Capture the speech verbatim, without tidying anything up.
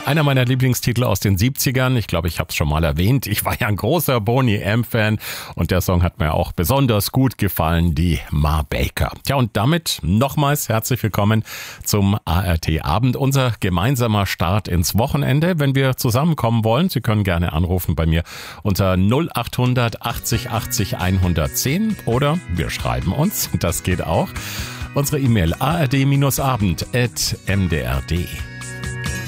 Einer meiner Lieblingstitel aus den siebzigern. Ich glaube, ich habe es schon mal erwähnt. Ich war ja ein großer Boney M-Fan und der Song hat mir auch besonders gut gefallen, die Ma Baker. Tja, und damit nochmals herzlich willkommen zum A R T-Abend. Unser gemeinsamer Start ins Wochenende. Wenn wir zusammenkommen wollen, Sie können gerne anrufen bei mir unter null acht hundert achtzig achtzig hundertzehn oder wir schreiben uns, das geht auch. Unsere E-Mail a r d abend at m d r punkt d e.